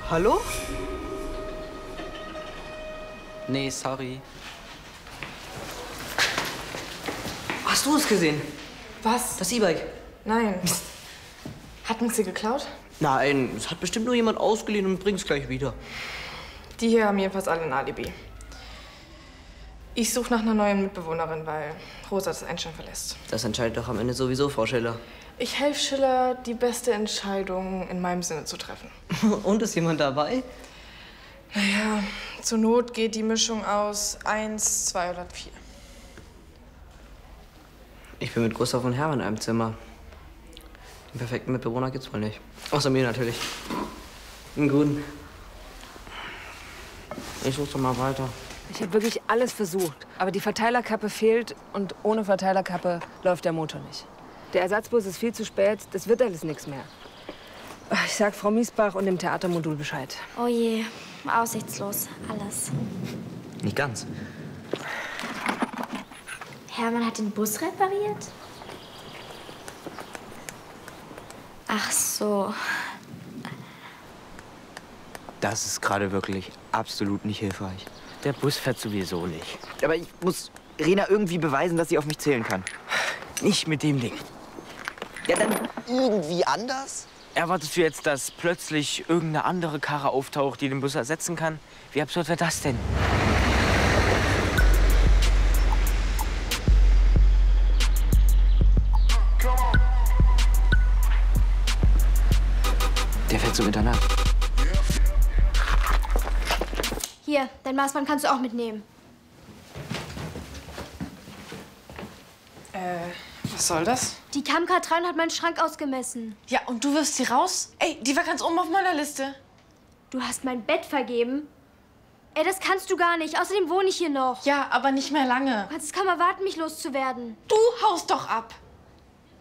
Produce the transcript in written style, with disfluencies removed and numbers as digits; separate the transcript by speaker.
Speaker 1: Hallo? Nee, sorry. Hast du es gesehen?
Speaker 2: Was?
Speaker 1: Das E-Bike.
Speaker 2: Nein. Hatten sie geklaut?
Speaker 1: Nein, es hat bestimmt nur jemand ausgeliehen und bringt's gleich wieder.
Speaker 2: Die hier haben jedenfalls alle ein Alibi. Ich suche nach einer neuen Mitbewohnerin, weil Rosa das Einstein verlässt.
Speaker 1: Das entscheidet doch am Ende sowieso Frau Schiller.
Speaker 2: Ich helfe Schiller, die beste Entscheidung in meinem Sinne zu treffen.
Speaker 1: Und ist jemand dabei?
Speaker 2: Naja, zur Not geht die Mischung aus 1, 2 oder 4.
Speaker 1: Ich bin mit Gustav und Hermann in einem Zimmer. Den perfekten Mitbewohner gibt's wohl nicht. Außer mir natürlich. Einen guten. Ich suche doch mal weiter.
Speaker 3: Ich habe wirklich alles versucht. Aber die Verteilerkappe fehlt und ohne Verteilerkappe läuft der Motor nicht. Der Ersatzbus ist viel zu spät, das wird alles nichts mehr. Ich sag Frau Miesbach und dem Theatermodul Bescheid.
Speaker 4: Oh je, aussichtslos, alles.
Speaker 1: Nicht ganz.
Speaker 4: Hermann hat den Bus repariert? Ach so.
Speaker 5: Das ist gerade wirklich absolut nicht hilfreich. Der Bus fährt sowieso nicht. Aber ich muss Rena irgendwie beweisen, dass sie auf mich zählen kann. Nicht mit dem Ding.
Speaker 6: Ja, dann irgendwie anders?
Speaker 5: Erwartest du jetzt, dass plötzlich irgendeine andere Karre auftaucht, die den Bus ersetzen kann? Wie absurd wäre das denn? Der fährt zum Internat.
Speaker 4: Hier, dein Maßband kannst du auch mitnehmen.
Speaker 2: Was soll das?
Speaker 4: Die Kamka-3 hat meinen Schrank ausgemessen.
Speaker 2: Ja, und du wirfst sie raus? Ey, die war ganz oben auf meiner Liste.
Speaker 4: Du hast mein Bett vergeben? Ey, das kannst du gar nicht. Außerdem wohne ich hier noch.
Speaker 2: Ja, aber nicht mehr lange.
Speaker 4: Du kannst es kaum erwarten, mich loszuwerden.
Speaker 2: Du haust doch ab.